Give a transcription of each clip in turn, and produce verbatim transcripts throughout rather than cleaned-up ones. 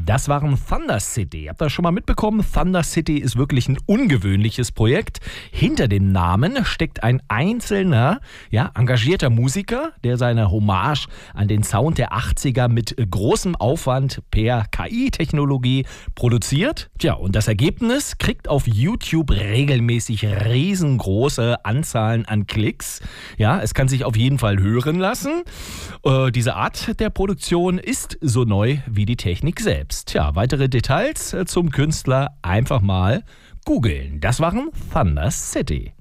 Das waren Thunder City. Habt ihr das schon mal mitbekommen? Thunder City ist wirklich ein ungewöhnliches Projekt. Hinter dem Namen steckt ein einzelner, ja, engagierter Musiker, der seine Hommage an den Sound der achtziger mit großem Aufwand per K I-Technologie produziert. Tja, und das Ergebnis kriegt auf YouTube regelmäßig riesengroße Anzahlen an Klicks. Ja, es kann sich auf jeden Fall hören lassen. Äh, diese Art der Produktion ist so neu wie die Technik selbst. Tja, weitere Details zum Künstler einfach mal googeln. Das waren Thunder City.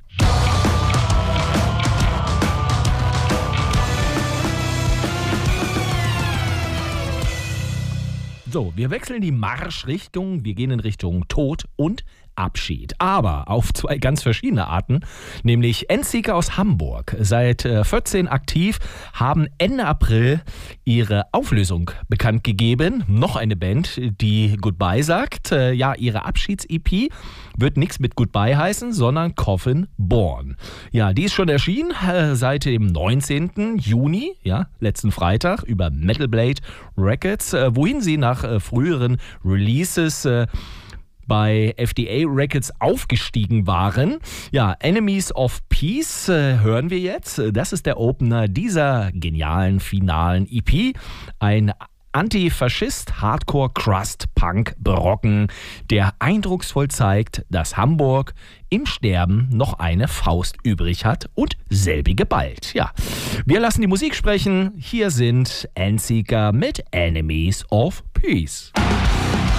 So, wir wechseln die Marschrichtung. Wir gehen in Richtung Tod und Abschied. Aber auf zwei ganz verschiedene Arten, nämlich Endseeker aus Hamburg, seit vierzehn aktiv, haben Ende April ihre Auflösung bekannt gegeben. Noch eine Band, die Goodbye sagt. Ja, ihre Abschieds-E P wird nichts mit Goodbye heißen, sondern Coffin Born. Ja, die ist schon erschienen äh, seit dem neunzehnten Juni, ja, letzten Freitag, über Metal Blade Records, äh, wohin sie nach äh, früheren Releases äh, bei F D A Records aufgestiegen waren. Ja, Enemies of Peace äh, hören wir jetzt. Das ist der Opener dieser genialen finalen E P. Ein Antifaschist, Hardcore, Crust, Punk, Brocken, der eindrucksvoll zeigt, dass Hamburg im Sterben noch eine Faust übrig hat und selbige bald. Ja, wir lassen die Musik sprechen. Hier sind Endseeker mit Enemies of Peace.